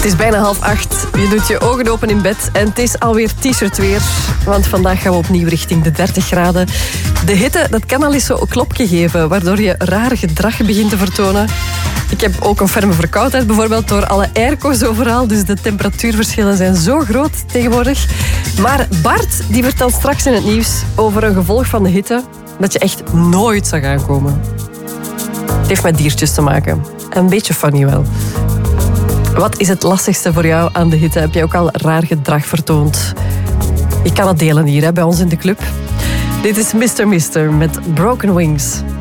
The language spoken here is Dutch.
is bijna 7:30. Je doet je ogen open in bed en het is alweer t-shirt weer. Want vandaag gaan we opnieuw richting de 30 graden. De hitte, dat kan al eens zo een klopje geven, waardoor je raar gedrag begint te vertonen. Ik heb ook een ferme verkoudheid, bijvoorbeeld door alle airco's overal. Dus de temperatuurverschillen zijn zo groot tegenwoordig. Maar Bart die vertelt straks in het nieuws over een gevolg van de hitte dat je echt nooit zou gaan komen. Het heeft met diertjes te maken. Een beetje funny wel. Wat is het lastigste voor jou aan de hitte? Heb je ook al raar gedrag vertoond? Je kan het delen hier bij ons in de club. Dit is Mr. Mister met Broken Wings.